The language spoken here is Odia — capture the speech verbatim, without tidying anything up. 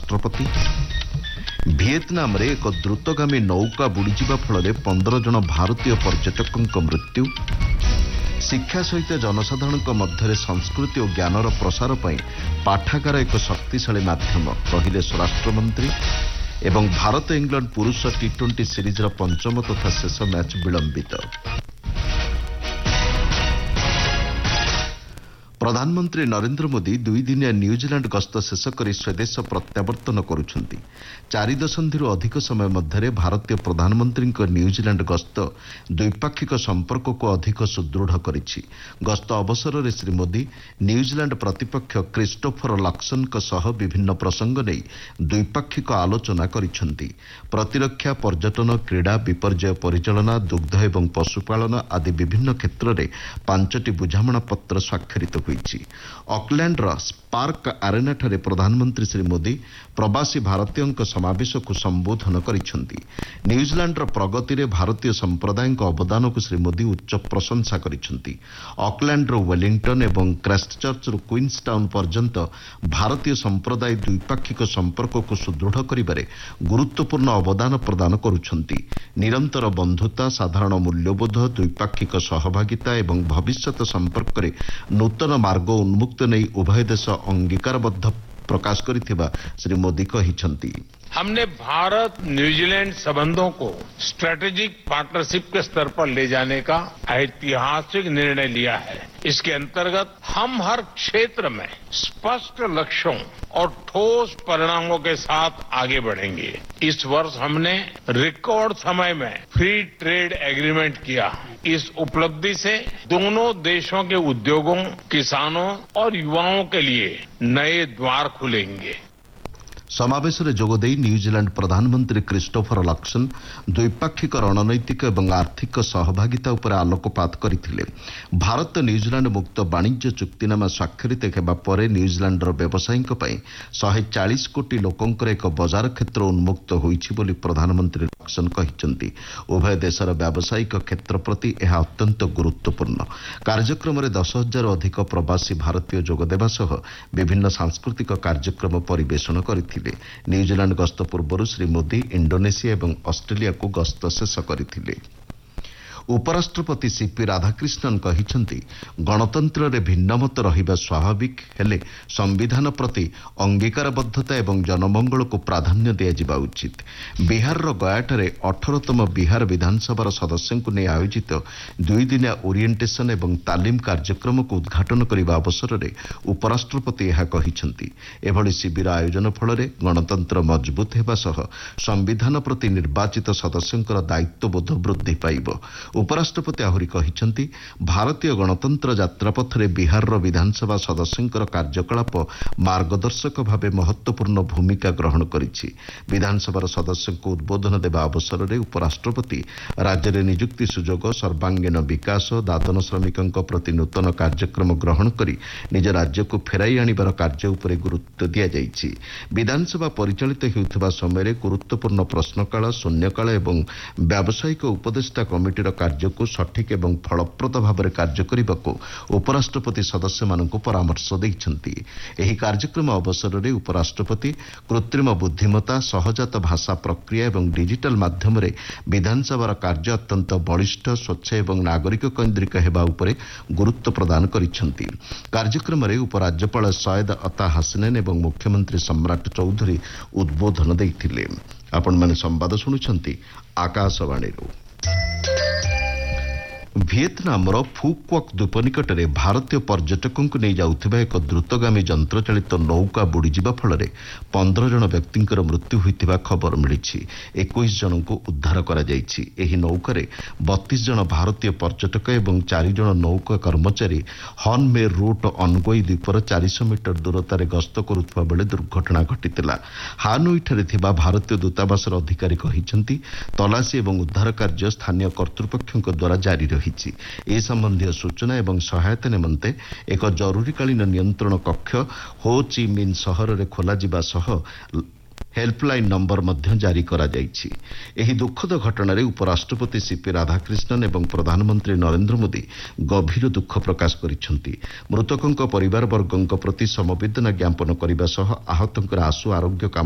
ରାଷ୍ଟ୍ରପତି। ଭିଏତନାମରେ ଏକ ଦ୍ରୁତଗାମୀ ନୌକା ବୁଡ଼ିଯିବା ଫଳରେ ପନ୍ଦର ଜଣ ଭାରତୀୟ ପର୍ଯ୍ୟଟକଙ୍କ ମୃତ୍ୟୁ। ଶିକ୍ଷା ସହିତ ଜନସାଧାରଣଙ୍କ ମଧ୍ୟରେ ସଂସ୍କୃତି ଓ ଜ୍ଞାନର ପ୍ରସାର ପାଇଁ ପାଠାଗାର ଏକ ଶକ୍ତିଶାଳୀ ମାଧ୍ୟମ, କହିଲେ ସ୍ୱରାଷ୍ଟ୍ରମନ୍ତ୍ରୀ। ଏବଂ ଭାରତ ଇଂଲଣ୍ଡ ପୁରୁଷ ଟି ଟ୍ୱେଣ୍ଟି ସିରିଜ୍ର ପଞ୍ଚମ ତଥା ଶେଷ ମ୍ୟାଚ୍ ବିଳମ୍ବିତ। ପ୍ରଧାନମନ୍ତ୍ରୀ ନରେନ୍ଦ୍ର ମୋଦି ଦୁଇଦିନିଆ ନ୍ୟୁଜିଲାଣ୍ଡ ଗସ୍ତ ଶେଷ କରି ସ୍ୱଦେଶ ପ୍ରତ୍ୟାବର୍ତ୍ତନ କରୁଛନ୍ତି। ଚାରି ଦଶନ୍ଧିରୁ ଅଧିକ ସମୟ ମଧ୍ୟରେ ଭାରତୀୟ ପ୍ରଧାନମନ୍ତ୍ରୀଙ୍କ ନ୍ୟୁଜିଲାଣ୍ଡ ଗସ୍ତ ଦ୍ୱିପାକ୍ଷିକ ସମ୍ପର୍କକୁ ଅଧିକ ସୁଦୃଢ଼ କରିଛି। ଗସ୍ତ ଅବସରରେ ଶ୍ରୀ ମୋଦି ନ୍ୟୁଜିଲାଣ୍ଡ ପ୍ରତିପକ୍ଷ କ୍ରିଷ୍ଟୋଫର ଲକ୍ସନ୍ଙ୍କ ସହ ବିଭିନ୍ନ ପ୍ରସଙ୍ଗ ନେଇ ଦ୍ୱିପାକ୍ଷିକ ଆଲୋଚନା କରିଛନ୍ତି। ପ୍ରତିରକ୍ଷା, ପର୍ଯ୍ୟଟନ, କ୍ରୀଡ଼ା, ବିପର୍ଯ୍ୟୟ ପରିଚାଳନା, ଦୁଗ୍ଧ ଏବଂ ପଶୁପାଳନ ଆଦି ବିଭିନ୍ନ କ୍ଷେତ୍ରରେ ପାଞ୍ଚଟି ବୁଝାମଣାପତ୍ର ସ୍ୱାକ୍ଷରିତ ହୋଇଛି। ଅକ୍ଲ୍ୟାଣ୍ଡର ସ୍ପାର୍କ ଆରେନାଠାରେ ପ୍ରଧାନମନ୍ତ୍ରୀ ଶ୍ରୀ ମୋଦି ପ୍ରବାସୀ ଭାରତୀୟଙ୍କ ସମାବେଶକୁ ସମ୍ବୋଧନ କରିଛନ୍ତି। ନ୍ୟୁଜିଲାଣ୍ଡର ପ୍ରଗତିରେ ଭାରତୀୟ ସମ୍ପ୍ରଦାୟଙ୍କ ଅବଦାନକୁ ଶ୍ରୀ ମୋଦି ଉଚ୍ଚ ପ୍ରଶଂସା କରିଛନ୍ତି। ଅକ୍ଲ୍ୟାଣ୍ଡରୁ ୱେଲିଂଟନ୍ ଏବଂ କ୍ରାଇଷ୍ଟଚର୍ଚ୍ଚରୁ କୁଇନ୍ସଟାଉନ୍ ପର୍ଯ୍ୟନ୍ତ ଭାରତୀୟ ସମ୍ପ୍ରଦାୟ ଦ୍ୱିପାକ୍ଷିକ ସମ୍ପର୍କକୁ ସୁଦୃଢ଼ କରିବାରେ ଗୁରୁତ୍ୱପୂର୍ଣ୍ଣ ଅବଦାନ ପ୍ରଦାନ କରୁଛନ୍ତି। ନିରନ୍ତର ବନ୍ଧୁତା, ସାଧାରଣ ମୂଲ୍ୟବୋଧ, ଦ୍ୱିପାକ୍ଷିକ ସହଭାଗିତା ଏବଂ ଭବିଷ୍ୟତ ସମ୍ପର୍କରେ ନୂତନ ମାର୍ଗ ଉନ୍ମୁକ୍ତ ନେଇ ଉଭୟ ଦେଶ ଅଙ୍ଗୀକାରବଦ୍ଧ ପ୍ରକାଶ କରିଥିବା ଶ୍ରୀ ମୋଦି କହିଛନ୍ତି। हमने भारत न्यूजीलैंड संबंधों को स्ट्रेटेजिक पार्टनरशिप के स्तर पर ले जाने का ऐतिहासिक निर्णय लिया है। इसके अंतर्गत हम हर क्षेत्र में स्पष्ट लक्ष्यों और ठोस परिणामों के साथ आगे बढ़ेंगे। इस वर्ष हमने रिकॉर्ड समय में फ्री ट्रेड एग्रीमेंट किया। इस उपलब्धि से दोनों देशों के उद्योगों, किसानों और युवाओं के लिए नए द्वार खुलेंगे। ସମାବେଶରେ ଯୋଗଦେଇ ନ୍ୟୁଜିଲାଣ୍ଡ ପ୍ରଧାନମନ୍ତ୍ରୀ କ୍ରିଷ୍ଟୋଫର ଲକ୍ସନ୍ ଦ୍ୱିପାକ୍ଷିକ ରଣନୈତିକ ଏବଂ ଆର୍ଥିକ ସହଭାଗିତା ଉପରେ ଆଲୋକପାତ କରିଥିଲେ। ଭାରତ ନ୍ୟୁଜିଲାଣ୍ଡ ମୁକ୍ତ ବାଣିଜ୍ୟ ଚୁକ୍ତିନାମା ସ୍ୱାକ୍ଷରିତ ହେବା ପରେ ନ୍ୟୁଜିଲାଣ୍ଡର ବ୍ୟବସାୟୀଙ୍କ ପାଇଁ ଶହେ ଚାଳିଶ କୋଟି ଲୋକଙ୍କର ଏକ ବଜାର କ୍ଷେତ୍ର ଉନ୍ମୁକ୍ତ ହୋଇଛି ବୋଲି ପ୍ରଧାନମନ୍ତ୍ରୀ ଲକ୍ସନ୍ କହିଛନ୍ତି। ଉଭୟ ଦେଶର ବ୍ୟାବସାୟିକ କ୍ଷେତ୍ର ପ୍ରତି ଏହା ଅତ୍ୟନ୍ତ ଗୁରୁତ୍ୱପୂର୍ଣ୍ଣ। କାର୍ଯ୍ୟକ୍ରମରେ ଦଶ ହଜାରରୁ ଅଧିକ ପ୍ରବାସୀ ଭାରତୀୟ ଯୋଗଦେବା ସହ ବିଭିନ୍ନ ସାଂସ୍କୃତିକ କାର୍ଯ୍ୟକ୍ରମ ପରିବେଷଣ କରିଥିଲେ। ନ୍ୟୁଜିଲାଣ୍ଡ ଗସ୍ତ ପୂର୍ବରୁ ଶ୍ରୀ ମୋଦି ଇଣ୍ଡୋନେସିଆ ଏବଂ ଅଷ୍ଟ୍ରେଲିଆକୁ ଗସ୍ତ ଶେଷ କରିଥିଲେ। ଉପରାଷ୍ଟ୍ରପତି ସିପି ରାଧାକ୍ରିଷ୍ଣନ୍ କହିଛନ୍ତି, ଗଣତନ୍ତ୍ରରେ ଭିନ୍ନମତ ରହିବା ସ୍ୱାଭାବିକ, ହେଲେ ସମ୍ବିଧାନ ପ୍ରତି ଅଙ୍ଗୀକାରବଦ୍ଧତା ଏବଂ ଜନମଙ୍ଗଳକୁ ପ୍ରାଧାନ୍ୟ ଦିଆଯିବା ଉଚିତ। ବିହାରର ଗୟାଠାରେ ଅଠରତମ ବିହାର ବିଧାନସଭାର ସଦସ୍ୟଙ୍କୁ ନେଇ ଆୟୋଜିତ ଦୁଇଦିନିଆ ଓରିଏଣ୍ଟେସନ୍ ଏବଂ ତାଲିମ କାର୍ଯ୍ୟକ୍ରମକୁ ଉଦ୍ଘାଟନ କରିବା ଅବସରରେ ଉପରାଷ୍ଟ୍ରପତି ଏହା କହିଛନ୍ତି। ଏଭଳି ଶିବିର ଆୟୋଜନ ଫଳରେ ଗଣତନ୍ତ୍ର ମଜବୁତ ହେବା ସହ ସମ୍ବିଧାନ ପ୍ରତି ନିର୍ବାଚିତ ସଦସ୍ୟଙ୍କର ଦାୟିତ୍ୱବୋଧ ବୃଦ୍ଧି ପାଇବ। ଉପରାଷ୍ଟ୍ରପତି ଆହୁରି କହିଛନ୍ତି, ଭାରତୀୟ ଗଣତନ୍ତ୍ର ଯାତ୍ରାପଥରେ ବିହାରର ବିଧାନସଭା ସଦସ୍ୟଙ୍କର କାର୍ଯ୍ୟକଳାପ ମାର୍ଗଦର୍ଶକ ଭାବେ ମହତ୍ୱପୂର୍ଣ୍ଣ ଭୂମିକା ଗ୍ରହଣ କରିଛି। ବିଧାନସଭାର ସଦସ୍ୟଙ୍କୁ ଉଦ୍ବୋଧନ ଦେବା ଅବସରରେ ଉପରାଷ୍ଟ୍ରପତି ରାଜ୍ୟରେ ନିଯୁକ୍ତି ସୁଯୋଗ, ସର୍ବାଙ୍ଗୀନ ବିକାଶ, ଦାଦନ ଶ୍ରମିକଙ୍କ ପ୍ରତି ନୂତନ କାର୍ଯ୍ୟକ୍ରମ ଗ୍ରହଣ କରି ନିଜ ରାଜ୍ୟକୁ ଫେରାଇ ଆଣିବାର କାର୍ଯ୍ୟ ଉପରେ ଗୁରୁତ୍ୱ ଦିଆଯାଇଛି। ବିଧାନସଭା ପରିଚାଳିତ ହେଉଥିବା ସମୟରେ ଗୁରୁତ୍ୱପୂର୍ଣ୍ଣ ପ୍ରଶ୍ନକାଳ, ଶୂନ୍ୟକାଳ ଏବଂ ବ୍ୟାବସାୟିକ ଉପଦେଷ୍ଟା କମିଟିର କାର୍ଯ୍ୟକୁ ସଠିକ୍ ଏବଂ ଫଳପ୍ରଦ ଭାବରେ କାର୍ଯ୍ୟ କରିବାକୁ ଉପରାଷ୍ଟ୍ରପତି ସଦସ୍ୟମାନଙ୍କୁ ପରାମର୍ଶ ଦେଇଛନ୍ତି। ଏହି କାର୍ଯ୍ୟକ୍ରମ ଅବସରରେ ଉପରାଷ୍ଟ୍ରପତି କୃତ୍ରିମ ବୁଦ୍ଧିମତ୍ତା, ସହଜାତ ଭାଷା ପ୍ରକ୍ରିୟା ଏବଂ ଡିଜିଟାଲ ମାଧ୍ୟମରେ ବିଧାନସଭାର କାର୍ଯ୍ୟ ଅତ୍ୟନ୍ତ ବଳିଷ୍ଠ, ସ୍ୱଚ୍ଛ ଏବଂ ନାଗରିକ କୈନ୍ଦ୍ରିକ ହେବା ଉପରେ ଗୁରୁତ୍ୱ ପ୍ରଦାନ କରିଛନ୍ତି। କାର୍ଯ୍ୟକ୍ରମରେ ଉପରାଜ୍ୟପାଳ ସୟଦ ଅତା ହାସନେନ୍ ଏବଂ ମୁଖ୍ୟମନ୍ତ୍ରୀ ସମ୍ରାଟ ଚୌଧୁରୀ ଉଦ୍ବୋଧନ ଦେଇଥିଲେ। ଆପଣମାନେ ସମ୍ବାଦ ଶୁଣୁଛନ୍ତି ଆକାଶବାଣୀରୁ। ଭିଏତନାମର ଫୁକ୍ୱକ୍ ଦ୍ୱୀପ ନିକଟରେ ଭାରତୀୟ ପର୍ଯ୍ୟଟକଙ୍କୁ ନେଇ ଯାଉଥିବା ଏକ ଦ୍ରୁତଗାମୀ ଯନ୍ତ୍ରଚାଳିତ ନୌକା ବୁଡ଼ିଯିବା ଫଳରେ ପନ୍ଦର ଜଣ ବ୍ୟକ୍ତିଙ୍କର ମୃତ୍ୟୁ ହୋଇଥିବା ଖବର ମିଳିଛି। ଏକୋଇଶ ଜଣଙ୍କୁ ଉଦ୍ଧାର କରାଯାଇଛି। ଏହି ନୌକାରେ ବତିଶ ଜଣ ଭାରତୀୟ ପର୍ଯ୍ୟଟକ ଏବଂ ଚାରି ଜଣ ନୌକା କର୍ମଚାରୀ ହର୍ଣ୍ଣମେ ରୁଟ୍ ଅନଗୋଇ ଦ୍ୱୀପର ଚାରିଶହ ମିଟର ଦୂରତାରେ ଗସ୍ତ କରୁଥିବା ବେଳେ ଦୁର୍ଘଟଣା ଘଟିଥିଲା। ହାନୋଇଠାରେ ଥିବା ଭାରତୀୟ ଦୂତାବାସର ଅଧିକାରୀ କହିଛନ୍ତି, ତଲାସୀ ଏବଂ ଉଦ୍ଧାର କାର୍ଯ୍ୟ ସ୍ଥାନୀୟ କର୍ତ୍ତୃପକ୍ଷଙ୍କ ଦ୍ୱାରା ଜାରି ରହିଛି। ଏ ସମ୍ବନ୍ଧୀୟ ସୂଚନା ଏବଂ ସହାୟତା ନିମନ୍ତେ ଏକ ଜରୁରୀକାଳୀନ ନିୟନ୍ତ୍ରଣ କକ୍ଷ ହୋ ଚି ମିନ୍ ସହରରେ ଖୋଲାଯିବା ସହ ହେଲ୍ପଲାଇନ୍ ନମ୍ବର ମଧ୍ୟ ଜାରି କରାଯାଇଛି। ଏହି ଦୁଃଖଦ ଘଟଣାରେ ଉପରାଷ୍ଟ୍ରପତି ସିପି ରାଧାକ୍ରିଷ୍ଣନ୍ ଏବଂ ପ୍ରଧାନମନ୍ତ୍ରୀ ନରେନ୍ଦ୍ର ମୋଦି ଗଭୀର ଦୁଃଖ ପ୍ରକାଶ କରିଛନ୍ତି। ମୃତକଙ୍କ ପରିବାରବର୍ଗଙ୍କ ପ୍ରତି ସମବେଦନା ଜ୍ଞାପନ କରିବା ସହ ଆହତଙ୍କର ଆଶୁ ଆରୋଗ୍ୟ